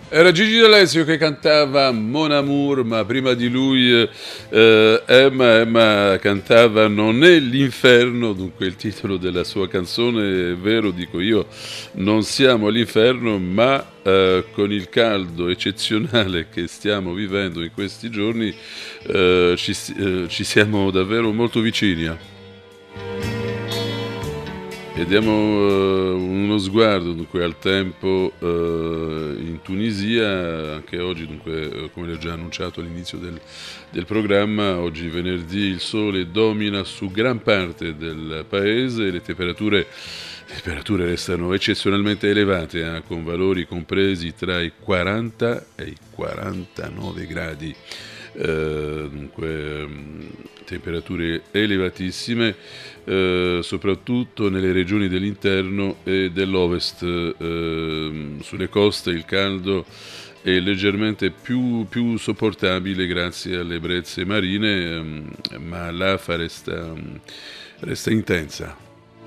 Era Gigi D'Alessio che cantava Mon Amour, ma prima di lui Emma cantava Non è l'inferno, dunque il titolo della sua canzone è vero, dico io, non siamo all'inferno, ma con il caldo eccezionale che stiamo vivendo in questi giorni ci siamo davvero molto vicini. E diamo uno sguardo dunque al tempo in Tunisia, anche oggi dunque come l'ho già annunciato all'inizio del programma, oggi venerdì il sole domina su gran parte del paese e le temperature restano eccezionalmente elevate, con valori compresi tra i 40 e i 49 gradi. Dunque temperature elevatissime, soprattutto nelle regioni dell'interno e dell'ovest. Sulle coste il caldo è leggermente più sopportabile grazie alle brezze marine, ma l'afa resta intensa.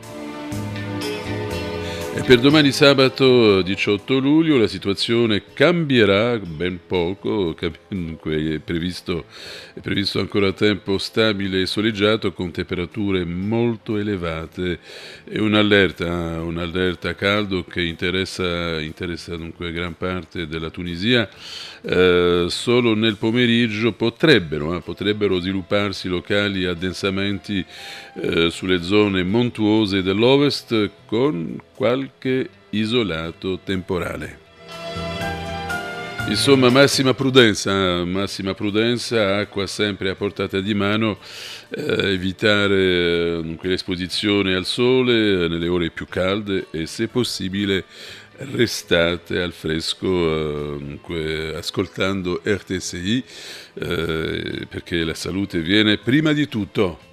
E per domani sabato 18 luglio la situazione cambierà ben poco, dunque è previsto ancora tempo stabile e soleggiato con temperature molto elevate e un'allerta caldo che interessa dunque gran parte della Tunisia. Solo nel pomeriggio potrebbero svilupparsi locali addensamenti sulle zone montuose dell'ovest con qualche isolato temporale. Insomma, massima prudenza, acqua sempre a portata di mano, evitare dunque l'esposizione al sole nelle ore più calde e se possibile restate al fresco dunque, ascoltando RTSI perché la salute viene prima di tutto.